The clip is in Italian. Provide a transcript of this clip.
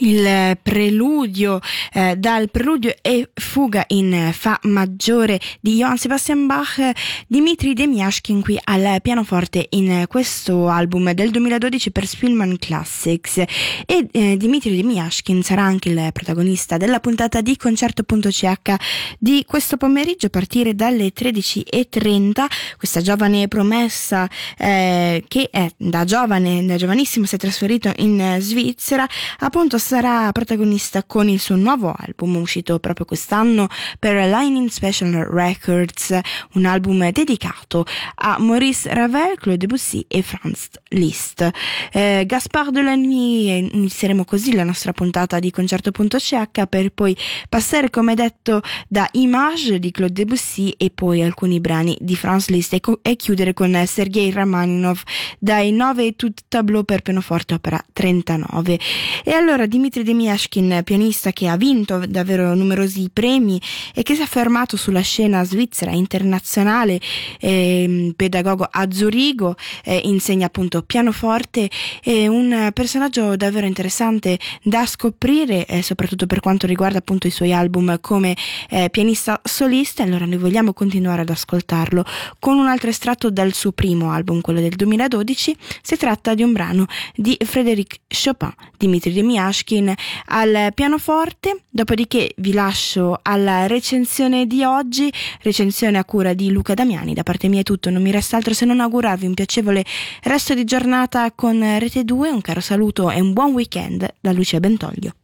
Il preludio dal preludio e fuga in fa maggiore di Johann Sebastian Bach, Dmitri Demyashkin qui al pianoforte in questo album del 2012 per Spielmann Classics. E Dmitri Demyashkin sarà anche il protagonista della puntata di Concerto.ch di questo pomeriggio a partire dalle 13:30. Questa giovane promessa che è da giovanissimo si è trasferito in Svizzera, appunto sarà protagonista con il suo nuovo album uscito proprio quest'anno per Lightning Special Records, un album dedicato a Maurice Ravel, Claude Debussy e Franz Liszt. Gaspard Delany, inizieremo così la nostra puntata di Concerto.ch per poi passare, come detto, da Image di Claude Debussy e poi alcuni brani di Franz Liszt e chiudere con Sergei Rachmaninov dai 9 Tout Tableau per pianoforte opera 39. E allora Dmitri Demyashkin, pianista che ha vinto davvero numerosi premi e che si è affermato sulla scena svizzera internazionale, pedagogo a Zurigo, insegna appunto pianoforte, è un personaggio davvero interessante da scoprire, soprattutto per quanto riguarda appunto i suoi album come pianista solista. Allora noi vogliamo continuare ad ascoltarlo con un altro estratto dal suo primo album, quello del 2012. Si tratta di un brano di Frédéric Chopin, Dmitri Demyashkin al pianoforte. Dopodiché vi lascio alla recensione di oggi, recensione a cura di Luca Damiani. Da parte mia è tutto, non mi resta altro se non augurarvi un piacevole resto di giornata con Rete 2, un caro saluto e un buon weekend da Lucia Bentoglio.